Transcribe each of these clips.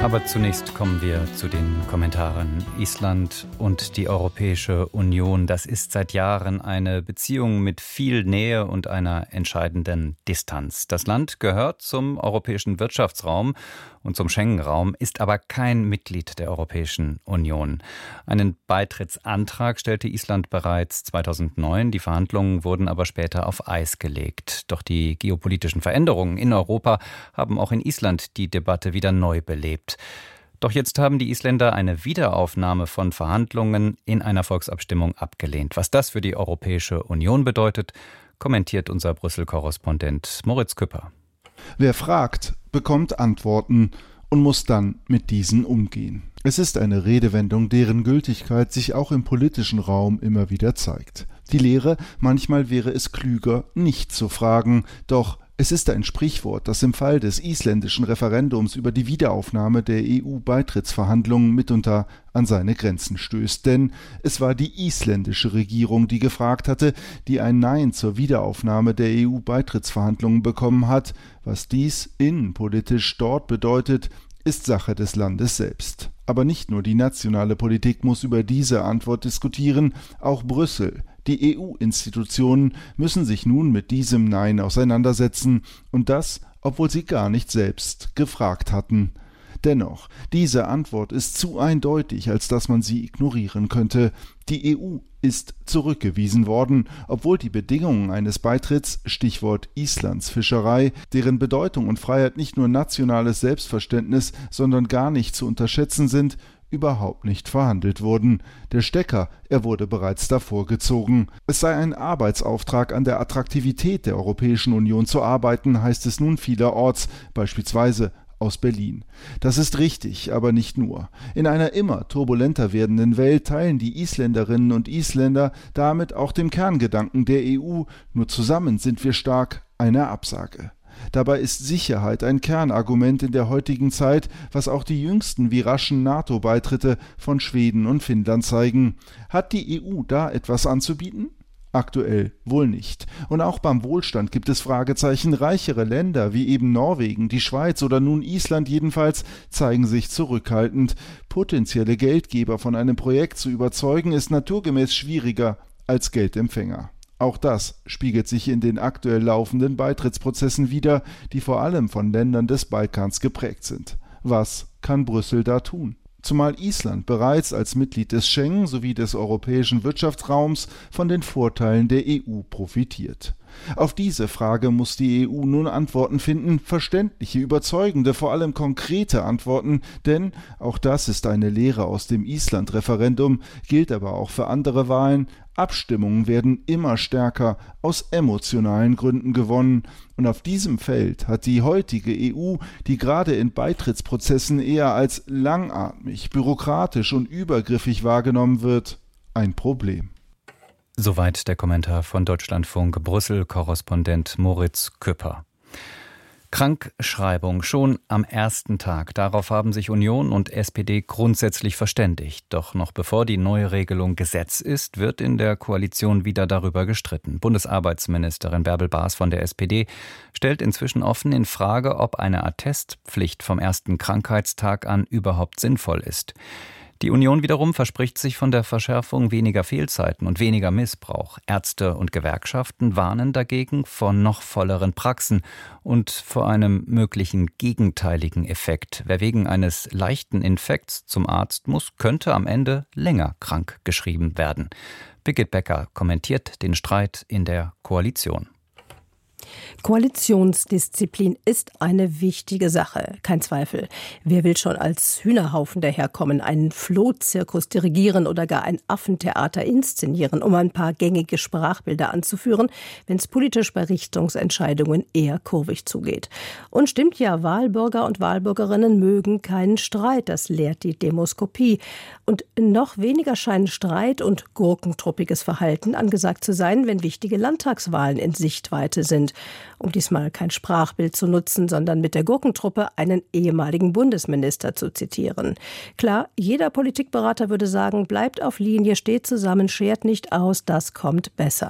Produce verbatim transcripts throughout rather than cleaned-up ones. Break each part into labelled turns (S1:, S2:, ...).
S1: Aber zunächst kommen wir zu den Kommentaren. Island und die Europäische Union, das ist seit Jahren eine Beziehung mit viel Nähe und einer entscheidenden Distanz. Das Land gehört zum europäischen Wirtschaftsraum und zum Schengen-Raum, ist aber kein Mitglied der Europäischen Union. Einen Beitrittsantrag stellte Island bereits zweitausendneun. Die Verhandlungen wurden aber später auf Eis gelegt. Doch die geopolitischen Veränderungen in Europa haben auch in Island die Debatte wieder neu belebt. Doch jetzt haben die Isländer eine Wiederaufnahme von Verhandlungen in einer Volksabstimmung abgelehnt. Was das für die Europäische Union bedeutet, kommentiert unser Brüssel-Korrespondent Moritz Küpper.
S2: Wer fragt, bekommt Antworten und muss dann mit diesen umgehen. Es ist eine Redewendung, deren Gültigkeit sich auch im politischen Raum immer wieder zeigt. Die Lehre, manchmal wäre es klüger, nicht zu fragen, doch es ist ein Sprichwort, das im Fall des isländischen Referendums über die Wiederaufnahme der E U-Beitrittsverhandlungen mitunter an seine Grenzen stößt. Denn es war die isländische Regierung, die gefragt hatte, die ein Nein zur Wiederaufnahme der E U-Beitrittsverhandlungen bekommen hat. Was dies innenpolitisch dort bedeutet, ist Sache des Landes selbst. Aber nicht nur die nationale Politik muss über diese Antwort diskutieren, auch Brüssel. Die E U-Institutionen müssen sich nun mit diesem Nein auseinandersetzen, und das, obwohl sie gar nicht selbst gefragt hatten. Dennoch, diese Antwort ist zu eindeutig, als dass man sie ignorieren könnte. Die E U ist zurückgewiesen worden, obwohl die Bedingungen eines Beitritts, Stichwort Islands Fischerei, deren Bedeutung und Freiheit nicht nur nationales Selbstverständnis, sondern gar nicht zu unterschätzen sind, überhaupt nicht verhandelt wurden. Der Stecker, er wurde bereits davor gezogen. Es sei ein Arbeitsauftrag, an der Attraktivität der Europäischen Union zu arbeiten, heißt es nun vielerorts, beispielsweise aus Berlin. Das ist richtig, aber nicht nur. In einer immer turbulenter werdenden Welt teilen die Isländerinnen und Isländer damit auch dem Kerngedanken der E U, nur zusammen sind wir stark, eine Absage. Dabei ist Sicherheit ein Kernargument in der heutigen Zeit, was auch die jüngsten wie raschen NATO-Beitritte von Schweden und Finnland zeigen. Hat die E U da etwas anzubieten? Aktuell wohl nicht. Und auch beim Wohlstand gibt es Fragezeichen. Reichere Länder wie eben Norwegen, die Schweiz oder nun Island jedenfalls zeigen sich zurückhaltend. Potenzielle Geldgeber von einem Projekt zu überzeugen, ist naturgemäß schwieriger als Geldempfänger. Auch das spiegelt sich in den aktuell laufenden Beitrittsprozessen wider, die vor allem von Ländern des Balkans geprägt sind. Was kann Brüssel da tun? Zumal Island bereits als Mitglied des Schengen sowie des europäischen Wirtschaftsraums von den Vorteilen der E U profitiert. Auf diese Frage muss die E U nun Antworten finden, verständliche, überzeugende, vor allem konkrete Antworten, denn auch das ist eine Lehre aus dem Island-Referendum, gilt aber auch für andere Wahlen. Abstimmungen werden immer stärker aus emotionalen Gründen gewonnen, und auf diesem Feld hat die heutige E U, die gerade in Beitrittsprozessen eher als langatmig, bürokratisch und übergriffig wahrgenommen wird, ein Problem.
S1: Soweit der Kommentar von Deutschlandfunk Brüssel-Korrespondent Moritz Küpper. Krankschreibung schon am ersten Tag. Darauf haben sich Union und S P D grundsätzlich verständigt. Doch noch bevor die neue Regelung Gesetz ist, wird in der Koalition wieder darüber gestritten. Bundesarbeitsministerin Bärbel Baas von der S P D stellt inzwischen offen in Frage, ob eine Attestpflicht vom ersten Krankheitstag an überhaupt sinnvoll ist. Die Union wiederum verspricht sich von der Verschärfung weniger Fehlzeiten und weniger Missbrauch. Ärzte und Gewerkschaften warnen dagegen vor noch volleren Praxen und vor einem möglichen gegenteiligen Effekt. Wer wegen eines leichten Infekts zum Arzt muss, könnte am Ende länger krank geschrieben werden. Birgit Becker kommentiert den Streit in der Koalition.
S3: Koalitionsdisziplin ist eine wichtige Sache, kein Zweifel. Wer will schon als Hühnerhaufen daherkommen, einen Flohzirkus dirigieren oder gar ein Affentheater inszenieren, um ein paar gängige Sprachbilder anzuführen, wenn es politisch bei Richtungsentscheidungen eher kurvig zugeht. Und stimmt ja, Wahlbürger und Wahlbürgerinnen mögen keinen Streit, das lehrt die Demoskopie. Und noch weniger scheinen Streit und gurkentruppiges Verhalten angesagt zu sein, wenn wichtige Landtagswahlen in Sichtweite sind. Um diesmal kein Sprachbild zu nutzen, sondern mit der Gurkentruppe einen ehemaligen Bundesminister zu zitieren. Klar, jeder Politikberater würde sagen, bleibt auf Linie, steht zusammen, schert nicht aus, das kommt besser.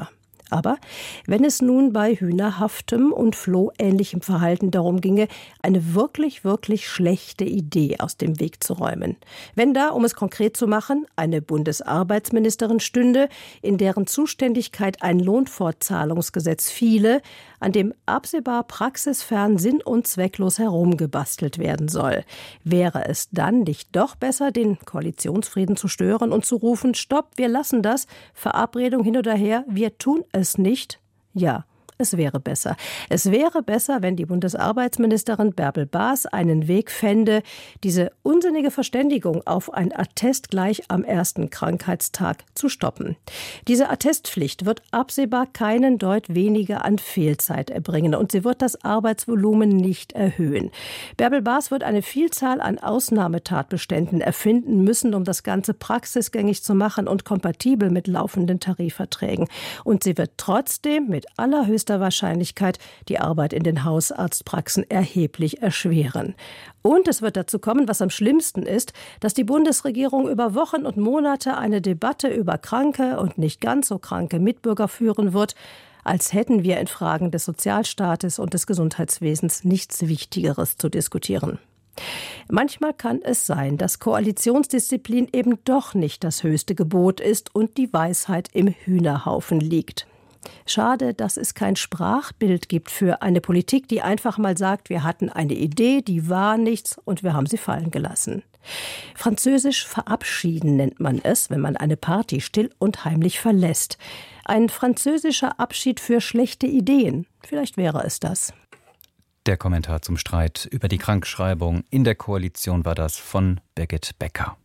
S3: Aber wenn es nun bei hühnerhaftem und flohähnlichem Verhalten darum ginge, eine wirklich, wirklich schlechte Idee aus dem Weg zu räumen. Wenn da, um es konkret zu machen, eine Bundesarbeitsministerin stünde, in deren Zuständigkeit ein Lohnfortzahlungsgesetz fiele, an dem absehbar praxisfern sinn- und zwecklos herumgebastelt werden soll. Wäre es dann nicht doch besser, den Koalitionsfrieden zu stören und zu rufen, stopp, wir lassen das, Verabredung hin oder her, wir tun es nicht? Ja, es wäre besser. Es wäre besser, wenn die Bundesarbeitsministerin Bärbel Baas einen Weg fände, diese unsinnige Verständigung auf ein Attest gleich am ersten Krankheitstag zu stoppen. Diese Attestpflicht wird absehbar keinen Deut weniger an Fehlzeit erbringen und sie wird das Arbeitsvolumen nicht erhöhen. Bärbel Baas wird eine Vielzahl an Ausnahmetatbeständen erfinden müssen, um das Ganze praxisgängig zu machen und kompatibel mit laufenden Tarifverträgen. Und sie wird trotzdem mit allerhöchster Wahrscheinlichkeit die Arbeit in den Hausarztpraxen erheblich erschweren. Und es wird dazu kommen, was am schlimmsten ist, dass die Bundesregierung über Wochen und Monate eine Debatte über kranke und nicht ganz so kranke Mitbürger führen wird, als hätten wir in Fragen des Sozialstaates und des Gesundheitswesens nichts Wichtigeres zu diskutieren. Manchmal kann es sein, dass Koalitionsdisziplin eben doch nicht das höchste Gebot ist und die Weisheit im Hühnerhaufen liegt. Schade, dass es kein Sprachbild gibt für eine Politik, die einfach mal sagt, wir hatten eine Idee, die war nichts und wir haben sie fallen gelassen. Französisch verabschieden nennt man es, wenn man eine Party still und heimlich verlässt. Ein französischer Abschied für schlechte Ideen. Vielleicht wäre es das.
S1: Der Kommentar zum Streit über die Krankschreibung in der Koalition war das von Birgit Becker.